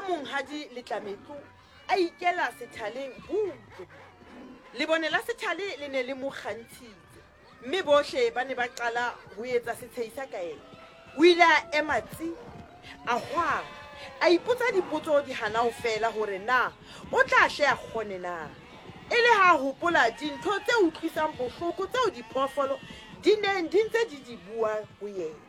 monghadi Letlametlo a ikela sethaleng butle. Lebone la sethale le ne le mo kgantshitse, mme bohle ba ne ba qala ho etsa setshehisa ka ena. O ile a ema tsi, a hwa, a ipotsa dipotso di hana ho fela hore na o tla hle a kgone na. E le ha hopola dintho tse utlwisang bohloko tseo diphoofolo di neng di ntse di bua ho yena.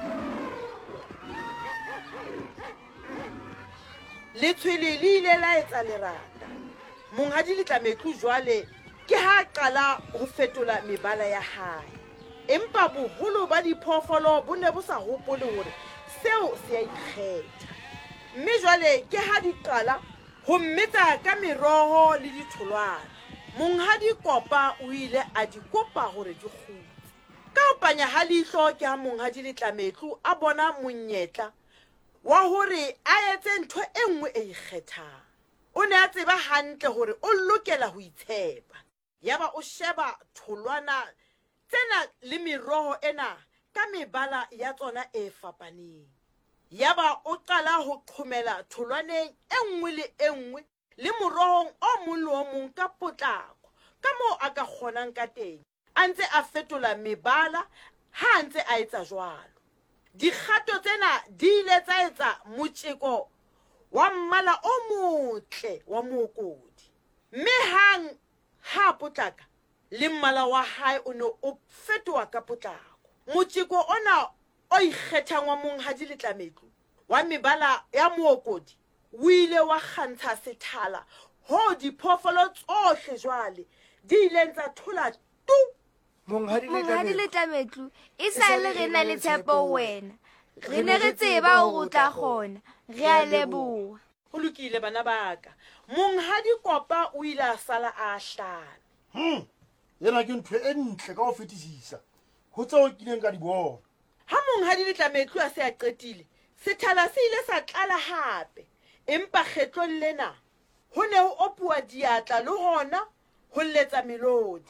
Letshwele le ile la etsa lerata. Monghadi Letlametlo jwale ke ha qala ho fetola mebala ya hae. Empa boholo ba diphoofolo bo ne bo sa hopole hore seo se a ikgetha. Mme jwale ke ha di qala ho mmetsa ka meroho le ditholwana. Monghadi Kopa o ile a di kopa hore di kgutse. Ka ho panya ha leihlo ke ha Monghadi Letlametlo a bona monyetla wa hore a etse ntho e nngwe e ikgethang. O ne a tseba hantle hore o lokela ho itshepa. Yaba o sheba tholwana tsena le meroho ena ka mebala ya tsona e fapaneng. Yaba o qala ho qhomela tholwaneng e nngwe le e nngwe le morohong o mong le o mong ka potlako, ka moo a ka kgonang ka teng. A ntse a fetola mebala ha ntse a etsa jwalo. Dikgato tsena di ile tsa etsa motjeko wa mmala o motle wa mookodi. Mme hang ha potlaka le mmala wa hae o ne o fetoha ka potlako. Motjeko ona o ikgethang wa Monghadi Letlametlo wa mebala ya mookodi o ile wa kgantsha sethala ho diphoofolo tsohle jwale di ile tsa thola tu. Monghadi Letlametlo e sa le re na le tshepo wena. Re ne re tseba hore o tla kgona. Re a leboha. Ho lokile bana ba ka. Monghadi Kopa o ile a sala a hlana. Yena ke ntho e ntle ka ho fetisisa. Ho tseo kileng ka di bona. Ha Monghadi Letlametlo a se a qetile, sethala se ile sa tlala hape. Empa kgetlong lena ho ne ho opuwa diatla le hona ho letsa melodi.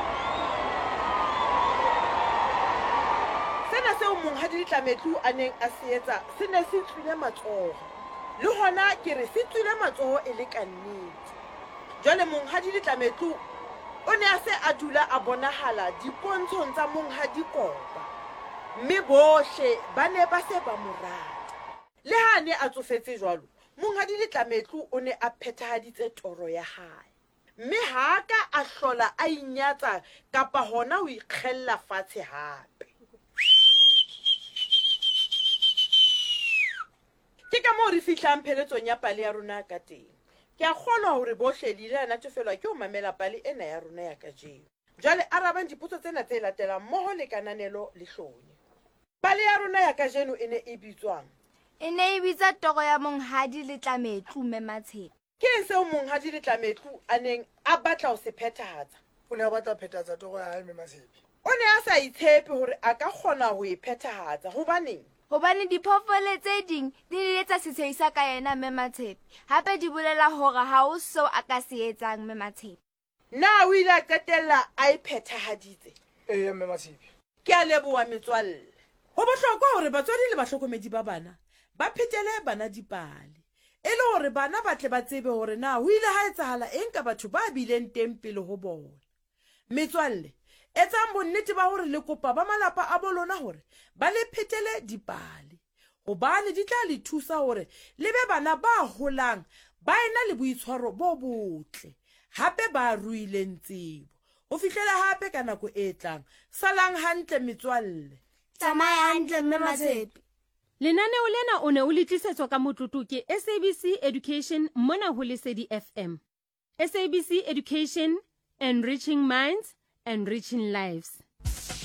Sena seo Monghadi Letlametlo a neng a se etsa se ne se tswile matsoho. Le hona ke re se tswile matsoho e le ka nnete. Jwale Monghadi Letlametlo o ne a se a dula a bonahala dipontshong tsa Monghadi Kopa. Mme bohle ba ne ba se ba mo rata. Le ha ne a tsofetse jwalo, Monghadi Letlametlo o ne a phethahaditse toro ya hae. Mme ha ka a hlola a inyatsa kapa hona ho ikgella fatshe hape. Ke ka moo re fihlang pheletsong ya pale ya rona ka teng. Ke a kgolwa hore bohle le ile la natefelwa ke ho mamela pale ena ya rona ya kajeno. Jwale arabang dipotso tsena tse latelang mmoho le kananelo le hlonye. Pale ya rona ya kajeno e ne e bitswang? E ne e bitsa toro ya Monghadi Letlametlo Mematshepe. Ke eng seo Monghadi Letlametlo a neng a batla ho se phethahatsa? O ne a batla phethahatsa toro ya hae Mematshepe. O ne a sa itshepe hore a ka kgona ho e phethahatsa. Hobaneng? Hobane diphoofolo tse ding di ile tsa setshehisa ka yena Mematshepe. Hape di bolela hore ha o so a ka se etsang Mematshepe. Na o ile a qetella a e phethahaditse? Eya Mematshepe. Ke a leboha metswalle. Ho bohlokwa hore batswadi le bahlokomedi ba bana ba phetele bana dipale. E le hore bana ba tle ba tsebe hore na ho ile ha etsahala eng ka batho ba bileng teng pele ho bona. Metswalle, etsang bonnete ba hore le kopa ba malapa a bolona hore ba le phetele dipale. Hobane di tla le thusa hore le be bana ba holang ba ena le boitshwaro bo botle. Hape ba ruileng tsebo. Ho fihlela hape ka nako e tlang. Salang hantle metswalle. Tsamaya hantle Mematshepe. Lenaneo lena o ne o le tlisetswa ka motlotlo ke SABC Education mona ho Lesedi FM. SABC Education, enriching minds, enriching lives.